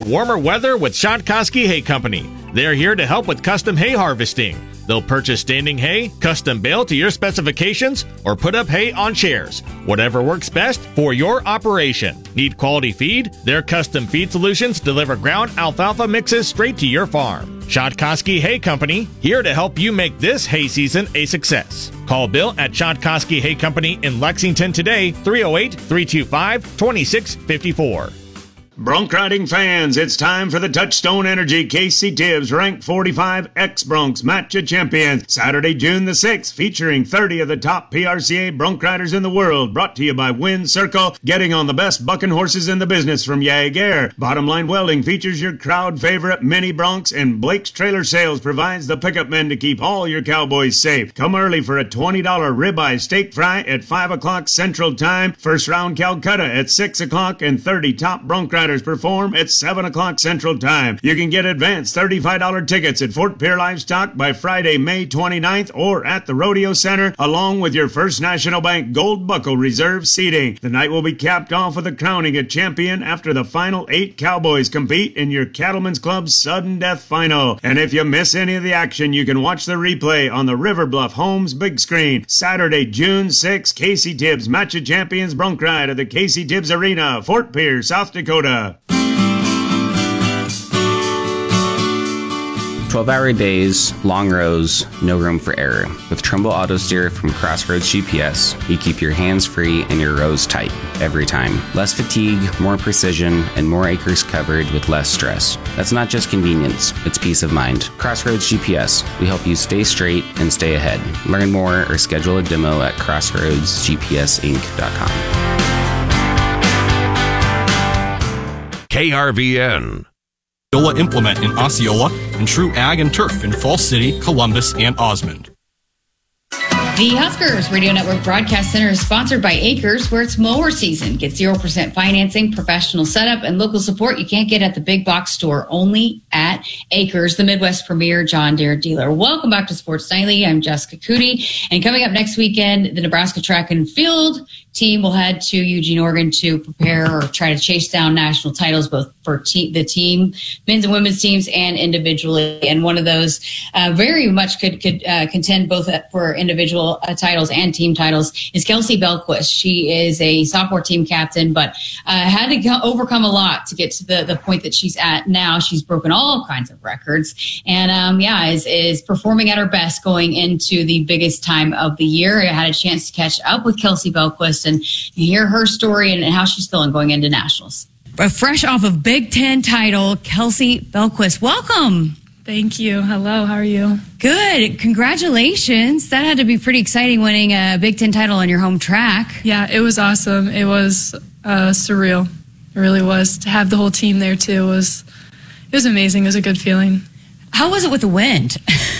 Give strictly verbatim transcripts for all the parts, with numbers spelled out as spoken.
warmer weather with Shotkoski Hay Company. They're here to help with custom hay harvesting. They'll purchase standing hay, custom bale to your specifications, or put up hay on chairs. Whatever works best for your operation. Need quality feed? Their custom feed solutions deliver ground alfalfa mixes straight to your farm. Shotkoski Hay Company, here to help you make this hay season a success. Call Bill at Shotkoski Hay Company in Lexington today, three oh eight, three two five, two six five four. Bronc riding fans, it's time for the Touchstone Energy Casey Tibbs Rank forty-five X-Broncs Matcha Champion, Saturday, June the sixth, featuring thirty of the top P R C A bronc riders in the world, brought to you by Wind Circle, getting on the best bucking horses in the business from Jaeger. Bottom Line Welding features your crowd favorite mini broncs, and Blake's Trailer Sales provides the pickup men to keep all your cowboys safe. Come early for a twenty dollar ribeye steak fry at five o'clock Central Time, first round Calcutta at six o'clock, and thirty top bronc riders perform at seven o'clock Central Time. You can get advanced thirty-five dollar tickets at Fort Pierre Livestock by Friday, May twenty-ninth, or at the Rodeo Center, along with your First National Bank Gold Buckle Reserve seating. The night will be capped off with a crowning a champion after the final eight cowboys compete in your Cattlemen's Club Sudden Death Final. And if you miss any of the action, you can watch the replay on the River Bluff Homes big screen. Saturday, June sixth, Casey Tibbs Matcha Champions Bronc Ride at the Casey Tibbs Arena, Fort Pierre, South Dakota. twelve-hour days, long rows, no room for error. With Trumbull Auto Steer from Crossroads G P S, you keep your hands free and your rows tight every time. Less fatigue, more precision, and more acres covered with less stress. That's not just convenience, it's peace of mind. Crossroads G P S, we help you stay straight and stay ahead. Learn more or schedule a demo at crossroads g p s inc dot com. K R V N. Osceola Implement in Osceola, and True Ag and Turf in Falls City, Columbus, and Osmond. The Huskers Radio Network Broadcast Center is sponsored by Acres, where it's mower season. Get zero percent financing, professional setup, and local support you can't get at the big box store, only at Acres, the Midwest premier John Deere dealer. Welcome back to Sports Nightly. I'm Jessica Cootie. And coming up next weekend, the Nebraska Track and Field team will head to Eugene, Oregon to prepare or try to chase down national titles, both for te- the team, men's and women's teams, and individually. And one of those uh, very much could, could uh, contend both for individual uh, titles and team titles is Kelsey Belquist. She is a sophomore team captain, but uh, had to go- overcome a lot to get to the, the point that she's at now. She's broken all kinds of records and, um, yeah, is, is performing at her best going into the biggest time of the year. I had a chance to catch up with Kelsey Belquist and hear her story and how she's feeling going into nationals. Fresh off of Big Ten title, Kelsey Belquist, welcome. Thank you. Hello, how are you? Good. Congratulations. That had to be pretty exciting, winning a Big Ten title on your home track. Yeah, it was awesome. It was uh, surreal. It really was. To have the whole team there, too, was it was amazing. It was a good feeling. How was it with the wind?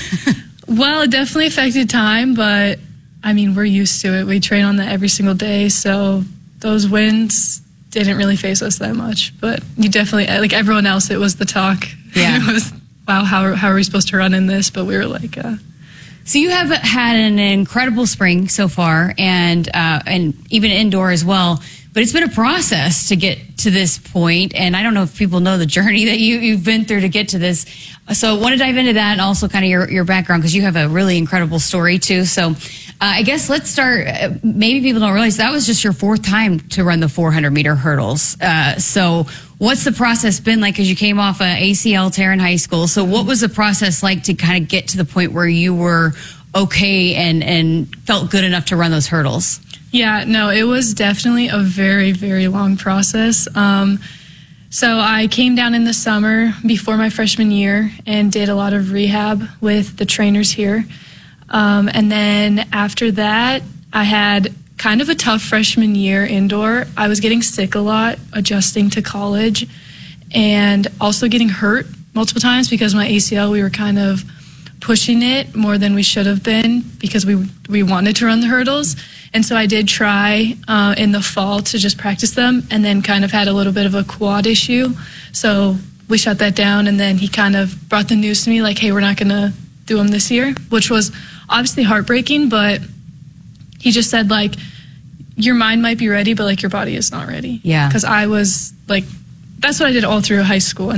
Well, it definitely affected time, but, I mean, we're used to it. We train on that every single day, so those winds didn't really face us that much. But you definitely, like everyone else, it was the talk. Yeah. It was, wow, how, how are we supposed to run in this? But we were like... Uh, So you have had an incredible spring so far, and uh, and even indoor as well. But it's been a process to get to this point, and I don't know if people know the journey that you, you've been through to get to this. So I want to dive into that and also kind of your, your background, because you have a really incredible story too. So uh, I guess let's start. Uh, maybe people don't realize that was just your fourth time to run the four hundred meter hurdles. Uh, so what's the process been like? Because you came off a A C L tear in high school. So what was the process like to kind of get to the point where you were okay and, and felt good enough to run those hurdles? Yeah, no, it was definitely a very, very long process. Um, so I came down in the summer before my freshman year and did a lot of rehab with the trainers here. Um, and then after that, I had kind of a tough freshman year indoor. I was getting sick a lot, adjusting to college, and also getting hurt multiple times because my A C L, we were kind of pushing it more than we should have been because we we wanted to run the hurdles. And so I did try uh, in the fall to just practice them, and then kind of had a little bit of a quad issue. So we shut that down, and then he kind of brought the news to me like, hey, we're not going to do them this year, which was obviously heartbreaking, but he just said, like, your mind might be ready, but, like, your body is not ready. Yeah. Because I was, like, that's what I did all through high school.